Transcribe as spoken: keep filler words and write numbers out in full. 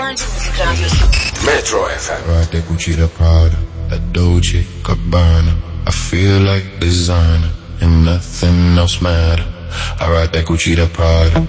Metro F M. Right, that Gucci, that Prada, that Dolce, Gabbana. I feel like designer, and nothing else matter. I ride that Gucci, that Prada,